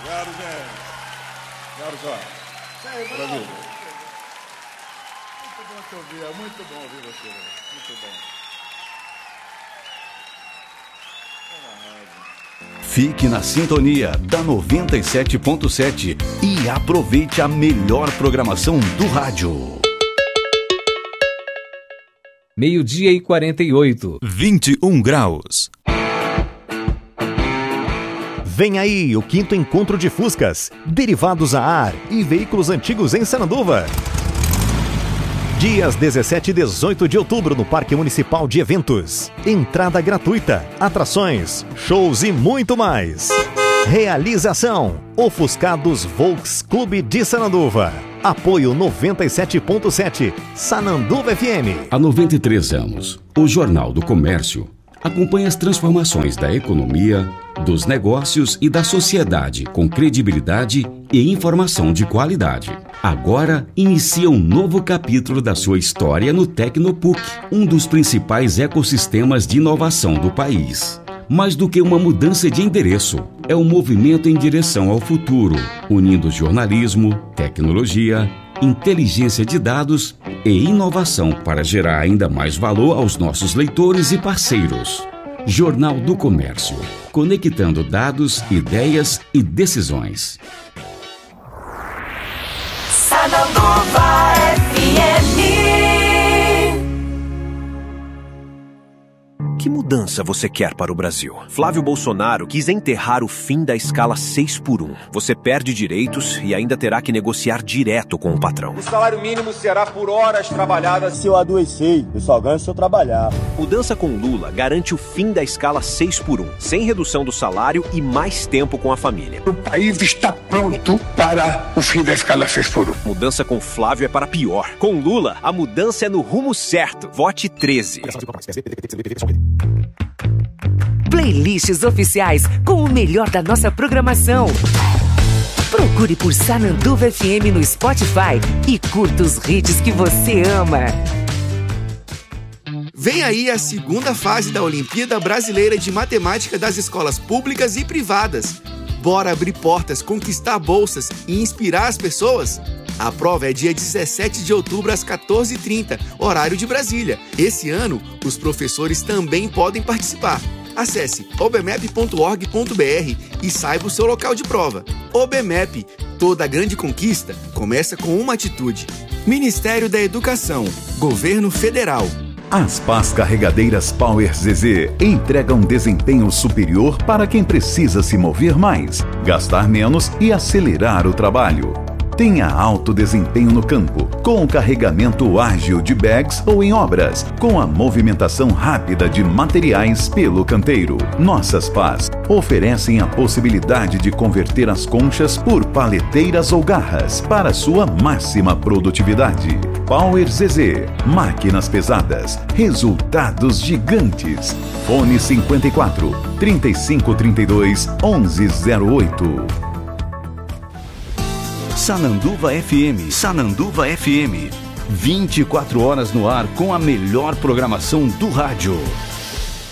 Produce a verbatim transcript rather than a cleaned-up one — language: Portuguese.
Obrigado, gente. Obrigado, Jorge. Maravilha. Muito bom te ouvir, é muito bom ouvir você. Muito bom. Fique na sintonia da noventa e sete ponto sete e aproveite a melhor programação do rádio. Meio-dia e quarenta e oito. vinte e um graus. Vem aí o quinto encontro de Fuscas, derivados a ar e veículos antigos em Sananduva. Dias dezessete e dezoito de outubro no Parque Municipal de Eventos. Entrada gratuita, atrações, shows e muito mais. Realização: Ofuscados Volks Clube de Sananduva. Apoio noventa e sete ponto sete, Sananduva F M. Há noventa e três anos, o Jornal do Comércio acompanha as transformações da economia, dos negócios e da sociedade com credibilidade e informação de qualidade. Agora inicia um novo capítulo da sua história no Tecnopuc, um dos principais ecossistemas de inovação do país. Mais do que uma mudança de endereço, é um movimento em direção ao futuro, unindo jornalismo, tecnologia, inteligência de dados e inovação para gerar ainda mais valor aos nossos leitores e parceiros. Jornal do Comércio, conectando dados, ideias e decisões. Sananduva F M. Que mudança você quer para o Brasil? Flávio Bolsonaro quis enterrar o fim da escala seis por um. Você perde direitos e ainda terá que negociar direto com o patrão. O salário mínimo será por horas trabalhadas. Se eu adoecer, eu só ganho se eu trabalhar. Mudança com Lula garante o fim da escala seis por um, sem redução do salário e mais tempo com a família. O país está pronto para o fim da escala seis por um. Mudança com Flávio é para pior. Com Lula, a mudança é no rumo certo. Vote treze. Playlists oficiais com o melhor da nossa programação. Procure por Sananduva F M no Spotify e curta os hits que você ama. Vem aí a segunda fase da Olimpíada Brasileira de Matemática das escolas públicas e privadas. Bora abrir portas, conquistar bolsas e inspirar as pessoas? A prova é dia dezessete de outubro às quatorze e trinta, horário de Brasília. Esse ano, os professores também podem participar. Acesse obmep ponto org ponto br e saiba o seu local de prova. OBMEP, toda grande conquista começa com uma atitude. Ministério da Educação, Governo Federal. As pás carregadeiras Power Z Z entregam desempenho superior para quem precisa se mover mais, gastar menos e acelerar o trabalho. Tenha alto desempenho no campo, com o carregamento ágil de bags ou em obras, com a movimentação rápida de materiais pelo canteiro. Nossas pás oferecem a possibilidade de converter as conchas por paleteiras ou garras para sua máxima produtividade. Power Z Z, máquinas pesadas, resultados gigantes. Fone cinquenta e quatro, trinta e cinco, trinta e dois, onze zero oito. Sananduva F M. Sananduva F M. vinte e quatro horas no ar com a melhor programação do rádio.